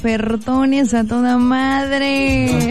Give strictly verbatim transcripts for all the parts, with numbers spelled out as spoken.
Pertones a toda madre.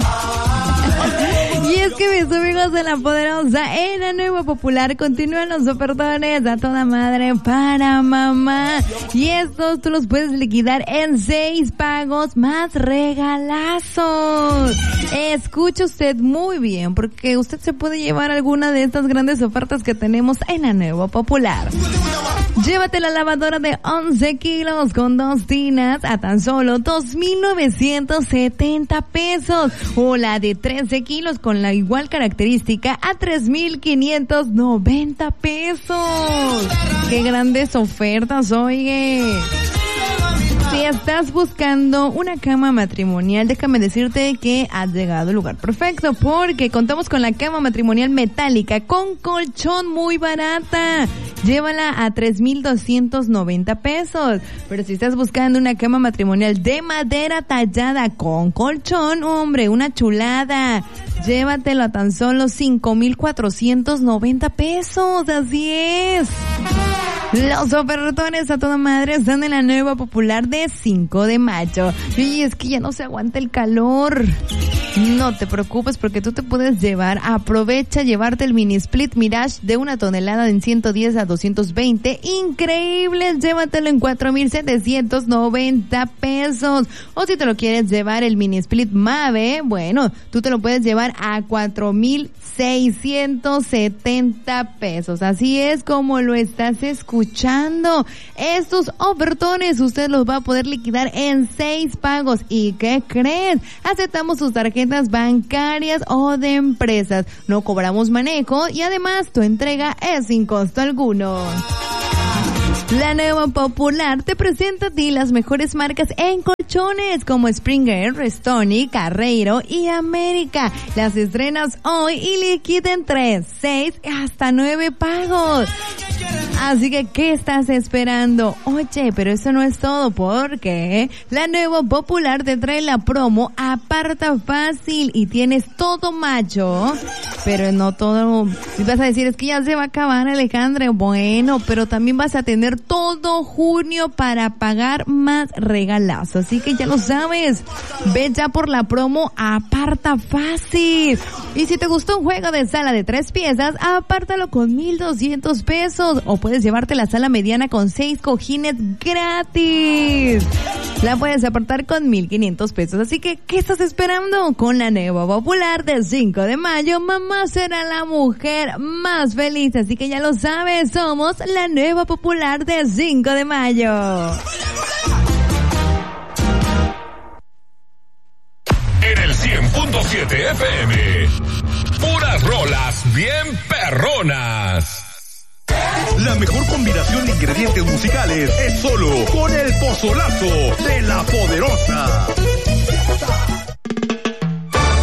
Y es que mis amigos de La Poderosa, en la Nueva Popular continúan los ofertones a toda madre para mamá. Y estos tú los puedes liquidar en seis pagos más regalazos. Escuche usted muy bien, porque usted se puede llevar alguna de estas grandes ofertas que tenemos en la Nueva Popular. Llévate la lavadora de once kilos con dos tinas a tan solo dos mil novecientos setenta pesos. O la de trece kilos con la igual característica a tres mil quinientos noventa pesos. ¡Qué grandes ofertas, oye! Si estás buscando una cama matrimonial, déjame decirte que has llegado al lugar perfecto, porque contamos con la cama matrimonial metálica con colchón muy barata. Llévala a tres mil doscientos noventa pesos. Pero si estás buscando una cama matrimonial de madera tallada con colchón, hombre, una chulada. Llévatelo a tan solo cinco mil cuatrocientos noventa pesos. Así es. Los ofertones a toda madre están en la Nueva Popular de cinco de mayo. Y es que ya no se aguanta el calor. No te preocupes, porque tú te puedes llevar, aprovecha llevarte el mini split Mirage de una tonelada en ciento diez a doscientos veinte. Increíble, llévatelo en cuatro mil setecientos noventa pesos. O si te lo quieres llevar el mini split Mave, bueno, tú te lo puedes llevar a cuatro mil seiscientos setenta pesos. Así es como lo estás escuchando. Estos ofertones usted los va a poder liquidar en seis pagos. ¿Y qué crees? Aceptamos sus tarjetas bancarias o de empresas. No cobramos manejo y además tu entrega es sin costo alguno. La Nueva Popular te presenta a ti las mejores marcas en colchones como Springer, Restoni, Carreiro y América. Las estrenas hoy y liquiden tres, seis, hasta nueve pagos. Así que, ¿qué estás esperando? Oye, pero eso no es todo, porque la Nueva Popular te trae la promo Aparta Fácil y tienes todo mayo, pero no todo. Y vas a decir, es que ya se va a acabar, Alejandra. Bueno, pero también vas a tener todo junio para pagar más regalazos. Así que ya lo sabes, ve ya por la promo Aparta Fácil. Y si te gustó un juego de sala de tres piezas, apártalo con mil doscientos pesos. O puedes llevarte la sala mediana con seis cojines gratis. La puedes apartar con mil quinientos pesos. Así que, ¿qué estás esperando? Con la Nueva Popular del cinco de mayo, mamá será la mujer más feliz. Así que ya lo sabes, somos la Nueva Popular del cinco de mayo. En el cien punto siete F M, puras rolas bien perronas. La mejor combinación de ingredientes musicales es solo con el pozolazo de La Poderosa.